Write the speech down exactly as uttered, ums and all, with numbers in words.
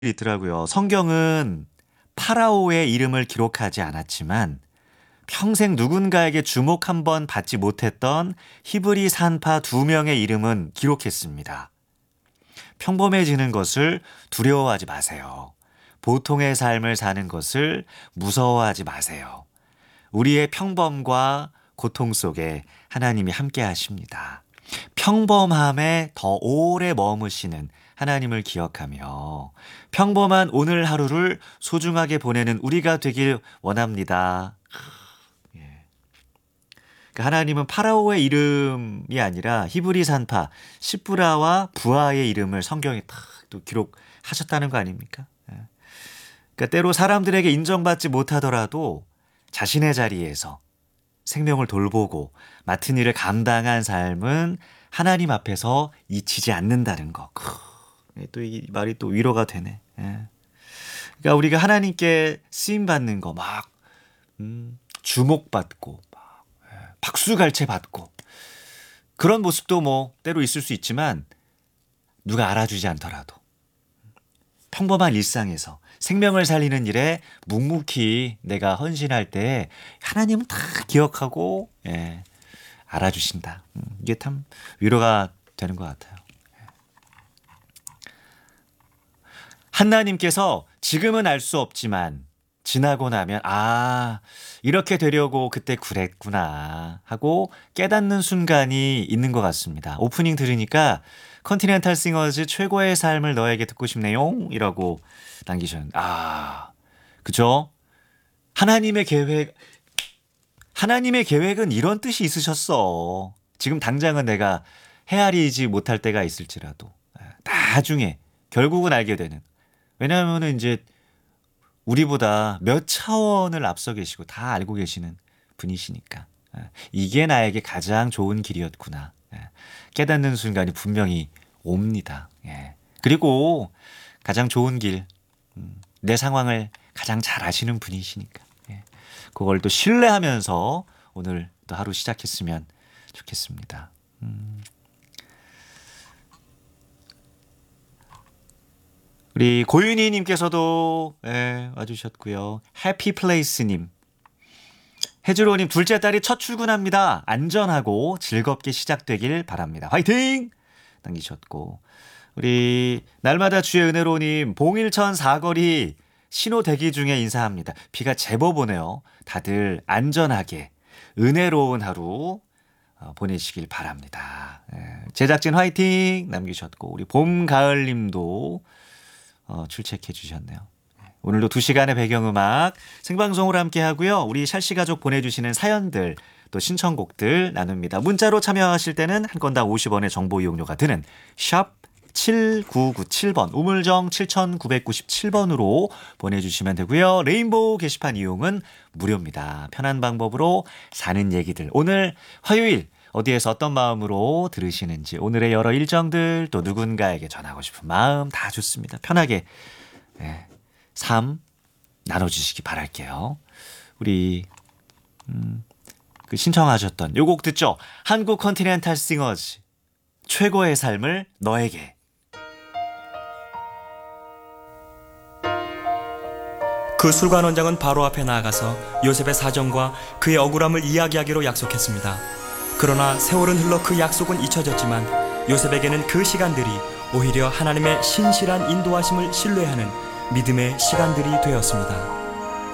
있더라고요. 성경은 파라오의 이름을 기록하지 않았지만 평생 누군가에게 주목 한번 받지 못했던 히브리 산파 두 명의 이름은 기록했습니다. 평범해지는 것을 두려워하지 마세요. 보통의 삶을 사는 것을 무서워하지 마세요. 우리의 평범과 고통 속에 하나님이 함께 하십니다. 평범함에 더 오래 머무시는 하나님을 기억하며 평범한 오늘 하루를 소중하게 보내는 우리가 되길 원합니다. 예. 하나님은 파라오의 이름이 아니라 히브리 산파 시브라와 부하의 이름을 성경에 딱 또 기록하셨다는 거 아닙니까? 예. 그러니까 때로 사람들에게 인정받지 못하더라도 자신의 자리에서 생명을 돌보고 맡은 일을 감당한 삶은 하나님 앞에서 잊히지 않는다는 거. 또 이 말이 또 위로가 되네. 예. 그러니까 우리가 하나님께 쓰임 받는 거 막 음, 주목받고 막 예, 박수갈채 받고 그런 모습도 뭐 때로 있을 수 있지만 누가 알아주지 않더라도 평범한 일상에서 생명을 살리는 일에 묵묵히 내가 헌신할 때 하나님은 다 기억하고 예, 알아주신다. 음, 이게 참 위로가 되는 것 같아요. 하나님께서 지금은 알 수 없지만 지나고 나면 아 이렇게 되려고 그때 그랬구나 하고 깨닫는 순간이 있는 것 같습니다. 오프닝 들으니까 컨티넨탈 싱어즈 최고의 삶을 너에게 듣고 싶네요 이라고 남기셨는데 아 그죠? 하나님의 계획 하나님의 계획은 이런 뜻이 있으셨어. 지금 당장은 내가 헤아리지 못할 때가 있을지라도 나중에 결국은 알게 되는. 왜냐하면 이제 우리보다 몇 차원을 앞서 계시고 다 알고 계시는 분이시니까 이게 나에게 가장 좋은 길이었구나 깨닫는 순간이 분명히 옵니다. 그리고 가장 좋은 길, 내 상황을 가장 잘 아시는 분이시니까 그걸 또 신뢰하면서 오늘 또 하루 시작했으면 좋겠습니다. 음. 우리 고윤희님께서도 예, 와주셨고요. 해피플레이스님, 해주로님 둘째 딸이 첫 출근합니다. 안전하고 즐겁게 시작되길 바랍니다. 화이팅! 남기셨고 우리 날마다 주의 은혜로님 봉일천 사거리 신호 대기 중에 인사합니다. 비가 제법 오네요. 다들 안전하게 은혜로운 하루 보내시길 바랍니다. 예, 제작진 화이팅! 남기셨고 우리 봄가을님도 어, 출첵해 주셨네요. 오늘도 두 시간의 배경음악 생방송으로 함께 하고요. 우리 샬시 가족 보내주시는 사연들 또 신청곡들 나눕니다. 문자로 참여하실 때는 한 건당 오십 원의 정보 이용료가 드는 샵 칠구구칠 번 우물정 칠구구칠 번으로 보내주시면 되고요. 레인보우 게시판 이용은 무료입니다. 편한 방법으로 사는 얘기들 오늘 화요일 어디에서 어떤 마음으로 들으시는지 오늘의 여러 일정들 또 누군가에게 전하고 싶은 마음 다 좋습니다. 편하게 네, 삶 나눠주시기 바랄게요. 우리 음, 그 신청하셨던 요 곡 듣죠? 한국 컨티넨탈 싱어즈 최고의 삶을 너에게. 그 술관 원장은 바로 앞에 나아가서 요셉의 사정과 그의 억울함을 이야기하기로 약속했습니다. 그러나 세월은 흘러 그 약속은 잊혀졌지만 요셉에게는 그 시간들이 오히려 하나님의 신실한 인도하심을 신뢰하는 믿음의 시간들이 되었습니다.